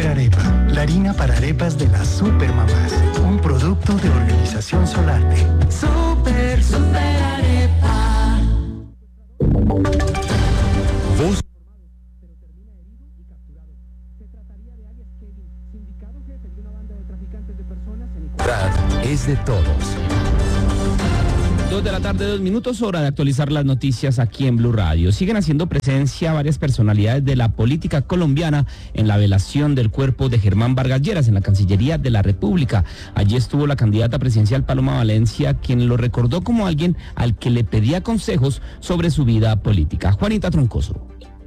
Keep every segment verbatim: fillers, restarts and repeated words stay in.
Arepa, la harina para arepas de las supermamás. Un producto de Organización Solarte. Super, super arepa. Voz. Es de todos. Dos de la tarde, dos minutos, hora de actualizar las noticias aquí en Blue Radio. Siguen haciendo presencia varias personalidades de la política colombiana en la velación del cuerpo de Germán Vargas Lleras en la Cancillería de la República. Allí estuvo la candidata presidencial Paloma Valencia, quien lo recordó como alguien al que le pedía consejos sobre su vida política. Juanita Troncoso.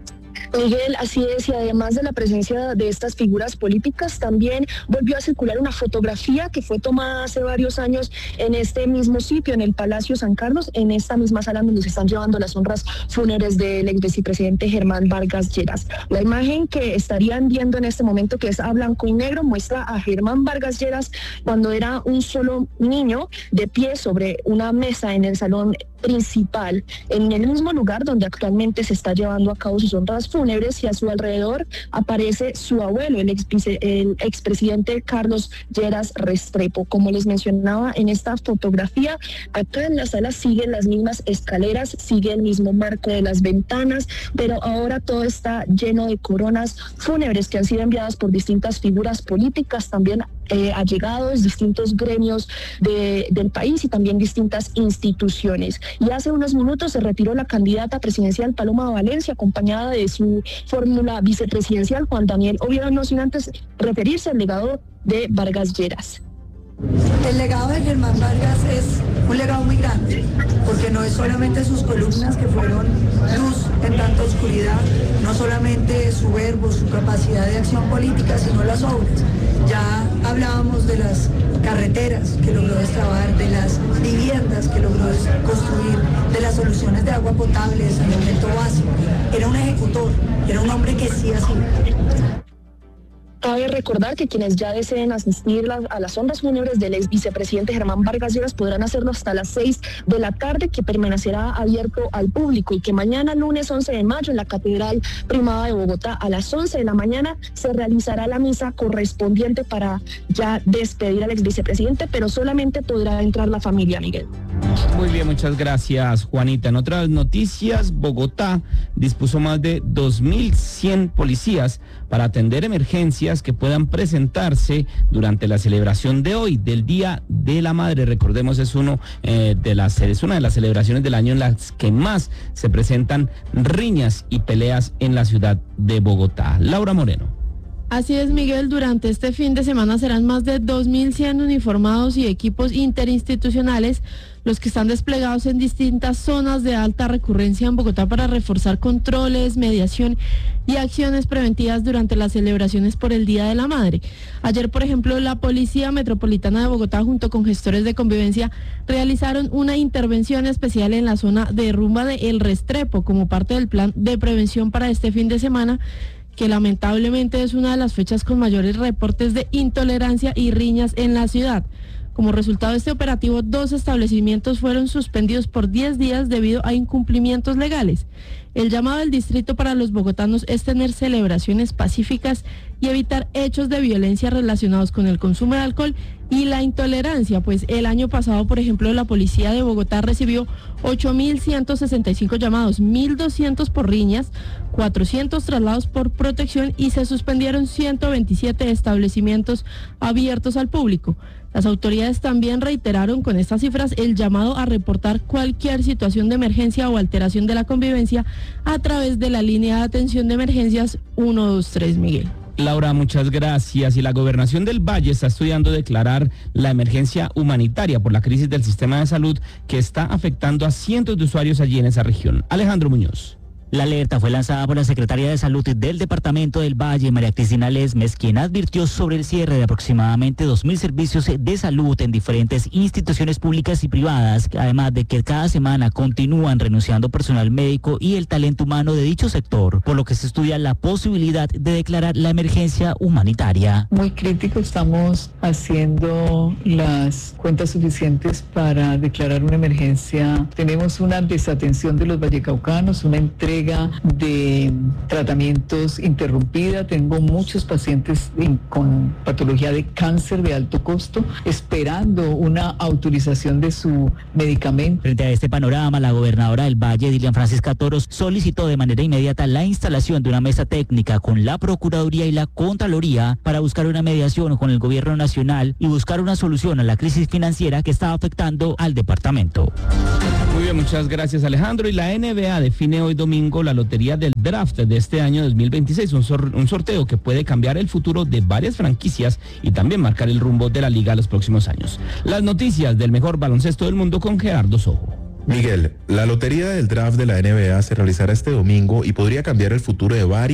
Miguel, así es, y además de la presencia de estas figuras políticas, también volvió a circular una fotografía que fue tomada hace varios años en este mismo sitio, en el Palacio San Carlos, en esta misma sala donde se están llevando las honras fúnebres del ex vicepresidente Germán Vargas Lleras. La imagen que estarían viendo en este momento, que es a blanco y negro, muestra a Germán Vargas Lleras cuando era un solo niño de pie sobre una mesa en el salón principal, en el mismo lugar donde actualmente se está llevando a cabo sus honras fúnebres, y a su alrededor aparece su abuelo, el, ex, el expresidente Carlos Lleras Restrepo. Como les mencionaba en esta fotografía, acá en la sala siguen las mismas escaleras, sigue el mismo marco de las ventanas, pero ahora todo está lleno de coronas fúnebres que han sido enviadas por distintas figuras políticas, también eh, allegados, distintos gremios de, del país y también distintas instituciones. Y hace unos minutos se retiró la candidata presidencial Paloma Valencia, acompañada de su fórmula vicepresidencial Juan Daniel Oviedo, no sin antes referirse al legado de Vargas Lleras. El legado de Germán Vargas es un legado muy grande, porque no es solamente sus columnas que fueron luz en tanta oscuridad, no solamente su verbo, su capacidad de acción política, sino las obras. Ya hablábamos de las carreteras que logró destrabar, de las viviendas que logró construir, de las soluciones de agua potable, de saneamiento básico. Era un ejecutor, era un hombre que sí hacía. Cabe recordar que quienes ya deseen asistir a las honras fúnebres del ex vicepresidente Germán Vargas Lleras podrán hacerlo hasta las seis de la tarde, que permanecerá abierto al público, y que mañana, lunes once de mayo, en la Catedral Primada de Bogotá, a las once de la mañana, se realizará la misa correspondiente para ya despedir al ex vicepresidente, pero solamente podrá entrar la familia, Miguel. Muy bien, muchas gracias, Juanita. En otras noticias, Bogotá dispuso más de dos mil cien policías para atender emergencias que puedan presentarse durante la celebración de hoy, del Día de la Madre. Recordemos, es uno eh, de las es una de las celebraciones del año en las que más se presentan riñas y peleas en la ciudad de Bogotá. Laura Moreno. Así es, Miguel, durante este fin de semana serán más de dos mil cien uniformados y equipos interinstitucionales los que están desplegados en distintas zonas de alta recurrencia en Bogotá para reforzar controles, mediación y acciones preventivas durante las celebraciones por el Día de la Madre. Ayer, por ejemplo, la Policía Metropolitana de Bogotá, junto con gestores de convivencia, realizaron una intervención especial en la zona de rumba de El Restrepo como parte del plan de prevención para este fin de semana, que lamentablemente es una de las fechas con mayores reportes de intolerancia y riñas en la ciudad. Como resultado de este operativo, dos establecimientos fueron suspendidos por diez días debido a incumplimientos legales. El llamado del distrito para los bogotanos es tener celebraciones pacíficas y evitar hechos de violencia relacionados con el consumo de alcohol y la intolerancia, pues el año pasado, por ejemplo, la policía de Bogotá recibió ocho mil ciento sesenta y cinco llamados, mil doscientos por riñas, cuatrocientos traslados por protección y se suspendieron ciento veintisiete establecimientos abiertos al público. Las autoridades también reiteraron con estas cifras el llamado a reportar cualquier situación de emergencia o alteración de la convivencia a través de la línea de atención de emergencias uno dos tres, Miguel. Laura, muchas gracias. Y la Gobernación del Valle está estudiando declarar la emergencia humanitaria por la crisis del sistema de salud que está afectando a cientos de usuarios allí en esa región. Alejandro Muñoz. La alerta fue lanzada por la Secretaría de Salud del Departamento del Valle, María Cristina Lesmes, quien advirtió sobre el cierre de aproximadamente dos mil servicios de salud en diferentes instituciones públicas y privadas, además de que cada semana continúan renunciando personal médico y el talento humano de dicho sector, por lo que se estudia la posibilidad de declarar la emergencia humanitaria. Muy crítico, estamos haciendo las cuentas suficientes para declarar una emergencia. Tenemos una desatención de los vallecaucanos, una entrega entrega de tratamientos interrumpida. Tengo muchos pacientes con patología de cáncer de alto costo esperando una autorización de su medicamento. Frente a este panorama, la gobernadora del Valle, Dilian Francisca Toros, solicitó de manera inmediata la instalación de una mesa técnica con la Procuraduría y la Contraloría para buscar una mediación con el gobierno nacional y buscar una solución a la crisis financiera que está afectando al departamento. Muy bien, muchas gracias, Alejandro. Y la N B A define hoy domingo la lotería del draft de este año dos mil veintiséis, un, sor- un sorteo que puede cambiar el futuro de varias franquicias y también marcar el rumbo de la liga los próximos años. Las noticias del mejor baloncesto del mundo con Gerardo Sojo. Miguel, la lotería del draft de la N B A se realizará este domingo y podría cambiar el futuro de varios